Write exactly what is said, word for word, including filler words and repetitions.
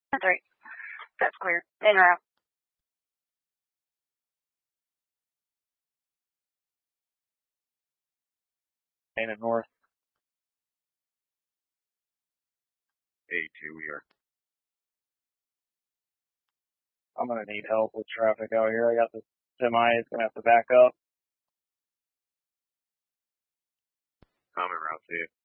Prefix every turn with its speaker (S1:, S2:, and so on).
S1: That's right. That's clear. In or out?
S2: Dana North. eighty-two, we are. I'm going to need help with traffic out here. I got the semi. It's going to have to back up.
S3: Common route, see you.